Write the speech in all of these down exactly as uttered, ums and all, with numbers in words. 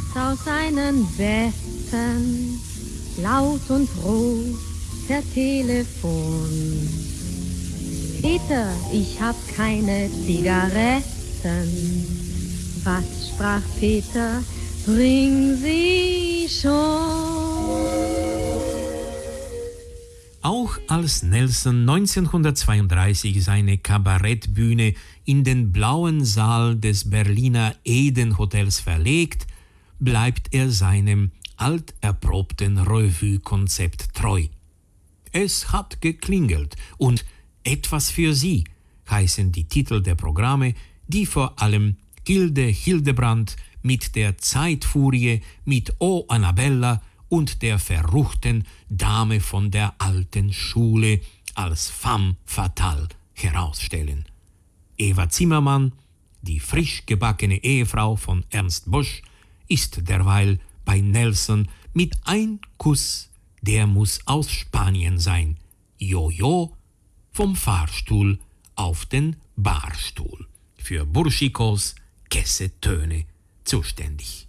aus seinen Betten, laut und roh per Telefon. Peter, ich hab keine Zigaretten. Was sprach Peter? Bring sie schon. Auch als Nelson neunzehnhundertzweiunddreißig seine Kabarettbühne in den blauen Saal des Berliner Eden Hotels verlegt, bleibt er seinem alterprobten Revue-Konzept treu. Es hat geklingelt und Etwas für Sie heißen die Titel der Programme, die vor allem Hilde Hildebrandt mit der Zeitfurie, mit O Annabella und der verruchten Dame von der alten Schule als femme fatale herausstellen. Eva Zimmermann, die frisch gebackene Ehefrau von Ernst Busch, ist derweil bei Nelson mit ein Kuss, der muss aus Spanien sein. Jojo, vom Fahrstuhl auf den Barstuhl. Für Burschikos Kessetöne zuständig.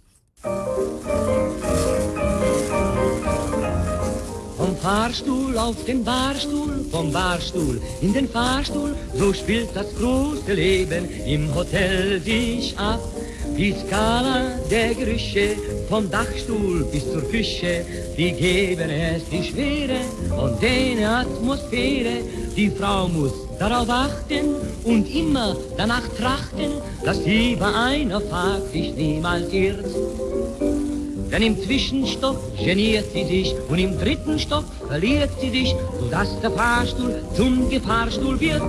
Vom Fahrstuhl auf den Barstuhl, vom Barstuhl in den Fahrstuhl, so spielt das große Leben im Hotel sich ab. Die Skala der Gerüche, vom Dachstuhl bis zur Küche, die geben es die Schwere und die Atmosphäre. Die Frau muss darauf achten und immer danach trachten, dass sie bei einer Fahrt sich niemals irrt. Denn im Zwischenstock geniert sie sich und im dritten Stock verliert sie sich, sodass der Fahrstuhl zum Gefahrstuhl wird.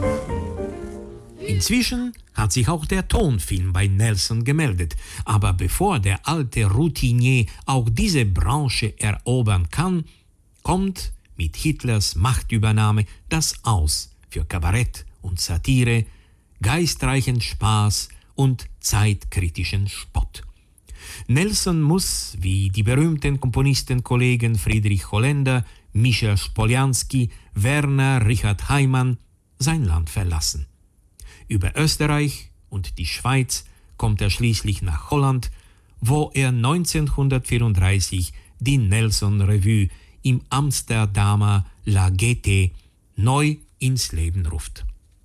Inzwischen hat sich auch der Tonfilm bei Nelson gemeldet, aber bevor der alte Routinier auch diese Branche erobern kann, kommt mit Hitlers Machtübernahme das Aus für Kabarett und Satire, geistreichen Spaß und zeitkritischen Spott. Nelson muss, wie die berühmten Komponistenkollegen Friedrich Holländer, Michel Spoljanski, Werner Richard Heimann, sein Land verlassen. Über Österreich und die Schweiz kommt er schließlich nach Holland, wo er neunzehnhundertvierunddreißig die Nelson-Revue im Amsterdamer La Gaîté neu ins Leben ruft.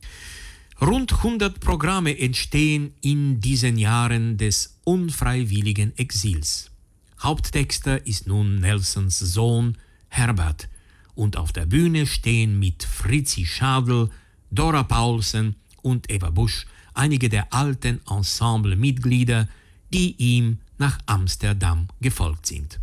Rund hundert Programme entstehen in diesen Jahren des unfreiwilligen Exils. Haupttexter ist nun Nelsons Sohn Herbert und auf der Bühne stehen mit Fritzi Schadl, Dora Paulsen und Eva Busch einige der alten Ensemblemitglieder, die ihm nach Amsterdam gefolgt sind.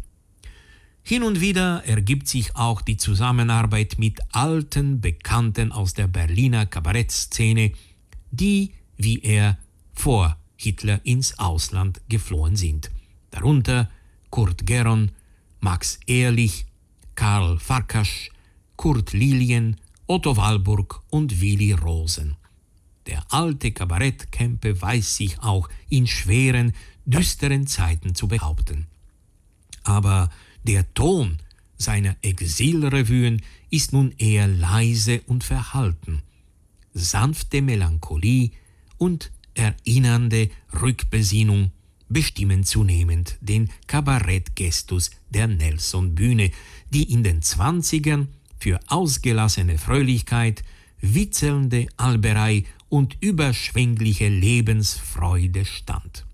Hin und wieder ergibt sich auch die Zusammenarbeit mit alten Bekannten aus der Berliner Kabarettszene, die, wie er, vor Hitler ins Ausland geflohen sind. Darunter Kurt Geron, Max Ehrlich, Karl Farkas, Kurt Lilien, Otto Walburg und Willi Rosen. Der alte Kabarettkempe weiß sich auch in schweren, düsteren Zeiten zu behaupten. Aber der Ton seiner Exilrevuen ist nun eher leise und verhalten. Sanfte Melancholie und erinnernde Rückbesinnung bestimmen zunehmend den Kabarettgestus der Nelson-Bühne, die in den Zwanzigern für ausgelassene Fröhlichkeit, witzelnde Alberei und überschwängliche Lebensfreude stand.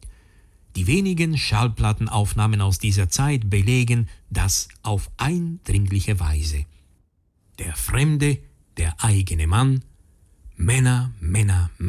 Die wenigen Schallplattenaufnahmen aus dieser Zeit belegen das auf eindringliche Weise. Der Fremde, der eigene Mann, Männer, Männer,